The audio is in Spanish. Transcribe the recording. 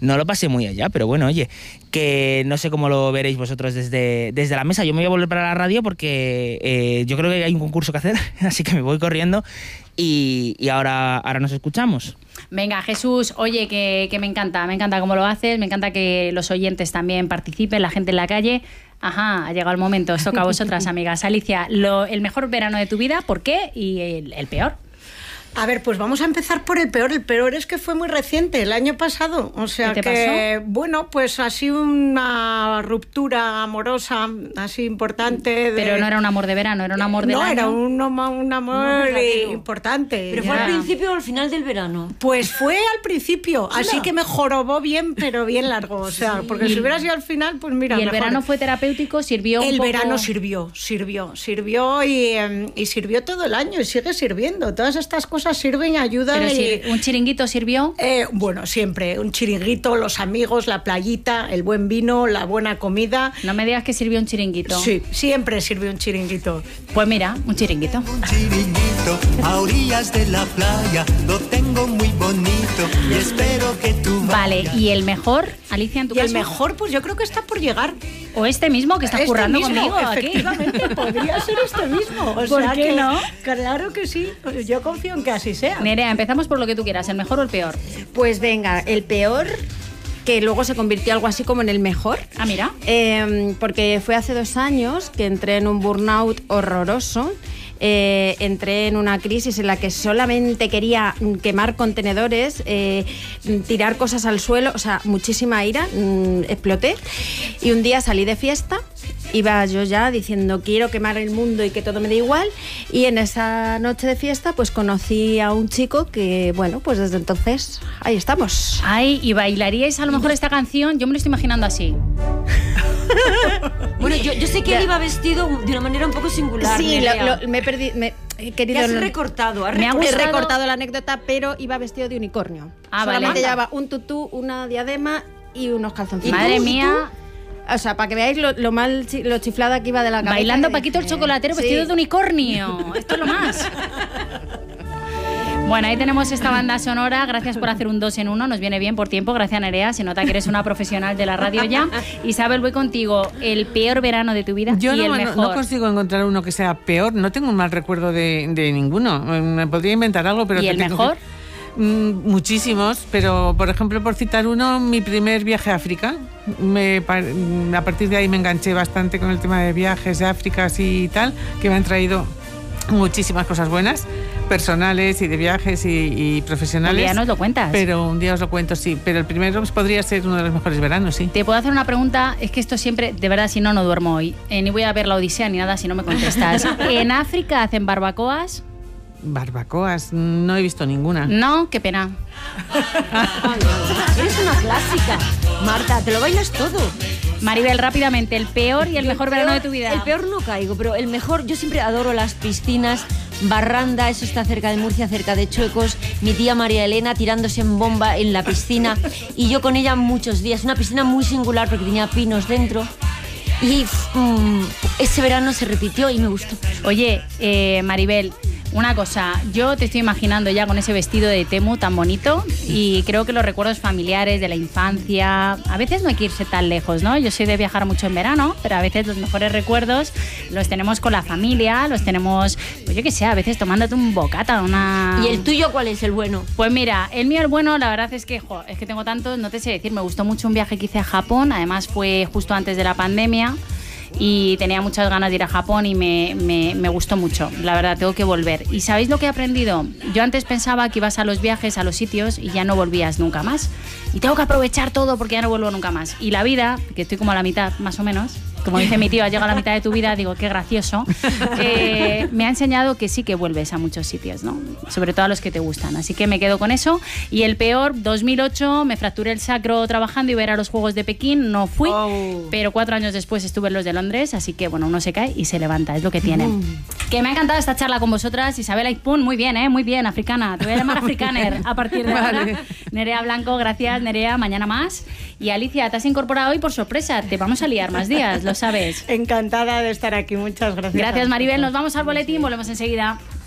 no lo pasé muy allá, pero bueno, oye, que no sé cómo lo veréis vosotros desde la mesa. Yo me voy a volver para la radio porque yo creo que hay un concurso que hacer, así que me voy corriendo y ahora nos escuchamos. Venga, Jesús, oye, que me encanta cómo lo haces, me encanta que los oyentes también participen, la gente en la calle. Ajá, ha llegado el momento, os toca a vosotras, amigas. Alicia, el mejor verano de tu vida, ¿por qué? Y el peor. A ver, pues vamos a empezar por el peor. El peor es que fue muy reciente, el año pasado. O sea ¿Qué te pasó? Bueno, pues así una ruptura amorosa así importante. Pero no era un amor de verano, era un amor del año. No, era un amor importante. ¿Pero fue al principio o al final del verano? Pues fue al principio, así que me jorobó bien, pero bien largo. O sea, porque si hubiera sido al final, pues mira, ¿Y el mejor. Verano fue terapéutico? ¿Sirvió un poco? El verano sirvió y sirvió todo el año y sigue sirviendo. Todas estas cosas sirven, ayudan. ¿Un chiringuito sirvió? Bueno, siempre. Un chiringuito, los amigos, la playita, el buen vino, la buena comida. No me digas que sirvió un chiringuito. Sí, siempre sirve un chiringuito. Pues mira, un chiringuito. Un chiringuito a orillas de la playa, lo tengo muy bonito y espero que tú vayas. Vale, ¿y el mejor, Alicia, en tu caso? El mejor, pues yo creo que está por llegar. O este mismo que está currando conmigo aquí. Efectivamente, podría ser este mismo. O ¿Por sea qué que, no? Claro que sí. Yo confío en que así sea. Nerea, empezamos por lo que tú quieras, ¿el mejor o el peor? Pues venga, el peor, que luego se convirtió algo así como en el mejor. Ah, mira. Porque fue hace 2 años que entré en un burnout horroroso. Entré en una crisis en la que solamente quería quemar contenedores, tirar cosas al suelo, o sea, muchísima ira, exploté. Y un día salí de fiesta, iba yo ya diciendo quiero quemar el mundo y que todo me da igual, y en esa noche de fiesta pues conocí a un chico que, bueno, pues desde entonces ahí estamos. Ay, ¿y bailaríais a lo mejor esta canción? Yo me lo estoy imaginando así. Bueno, yo sé que él iba vestido de una manera un poco singular. Sí, me he perdido. He querido. Has recortado. Me ha gustado. He recortado la anécdota, pero iba vestido de unicornio. Ah, solamente vale. llevaba un tutú, una diadema y unos calzoncillos. Madre mía. O sea, para que veáis lo chiflada que iba de la cabeza. Bailando Paquito el chocolatero vestido de unicornio. Esto es lo más. Bueno, ahí tenemos esta banda sonora. Gracias por hacer un 2 en 1. Nos viene bien por tiempo. Gracias, Nerea. Se nota que eres una profesional de la radio ya. Isabel, voy contigo. El peor verano de tu vida y el mejor. No consigo encontrar uno que sea peor. No tengo un mal recuerdo de ninguno. Me podría inventar algo, pero... ¿Y el mejor? Muchísimos, pero por ejemplo, por citar uno, mi primer viaje a África. A partir de ahí me enganché bastante con el tema de viajes de África y tal, que me han traído muchísimas cosas buenas, personales y de viajes y profesionales. Un día nos lo cuentas. Pero un día os lo cuento, sí. Pero el primero podría ser uno de los mejores veranos, sí. Te puedo hacer una pregunta, es que esto siempre, de verdad, si no, no duermo hoy. Ni voy a ver la Odisea ni nada si no me contestas. ¿En África hacen barbacoas? Barbacoas, no he visto ninguna. No, qué pena. Eres una clásica. Marta, te lo bailas todo. Maribel, rápidamente, el peor y el mejor verano de tu vida. El peor no caigo, pero el mejor, yo siempre adoro las piscinas. Barranda, eso está cerca de Murcia, cerca de Chuecos. Mi tía María Elena tirándose en bomba en la piscina y yo con ella muchos días. Una piscina muy singular porque tenía pinos dentro. Y ese verano se repitió y me gustó. Oye, Maribel, una cosa, yo te estoy imaginando ya con ese vestido de Temu tan bonito y creo que los recuerdos familiares de la infancia, a veces no hay que irse tan lejos, ¿no? Yo soy de viajar mucho en verano, pero a veces los mejores recuerdos los tenemos con la familia, los tenemos, pues yo qué sé, a veces tomándote un bocata, una... ¿Y el tuyo cuál es el bueno? Pues mira, el mío el bueno, la verdad es que, es que tengo tantos, no te sé decir, me gustó mucho un viaje que hice a Japón, además fue justo antes de la pandemia. Y tenía muchas ganas de ir a Japón y me gustó mucho, la verdad, tengo que volver. ¿Y sabéis lo que he aprendido? Yo antes pensaba que ibas a los viajes, a los sitios y ya no volvías nunca más. Y tengo que aprovechar todo porque ya no vuelvo nunca más. Y la vida, que estoy como a la mitad más o menos, como dice mi tío, has llegado a la mitad de tu vida, digo, qué gracioso, me ha enseñado que sí que vuelves a muchos sitios, ¿no? Sobre todo a los que te gustan. Así que me quedo con eso. Y el peor, 2008, me fracturé el sacro trabajando, iba a ir a los Juegos de Pekín, no fui, pero 4 años después estuve en los de Londres, así que bueno, uno se cae y se levanta, es lo que tiene. Que me ha encantado esta charla con vosotras. Isabel Aizpún, muy bien, africana. Te voy a llamar africaner a partir de ahora. Nerea Blanco, gracias, Nerea, mañana más. Y Alicia, te has incorporado hoy por sorpresa, te vamos a liar más días, lo sabes. Encantada de estar aquí, muchas gracias. Gracias, Maribel, nos vamos al boletín, volvemos enseguida.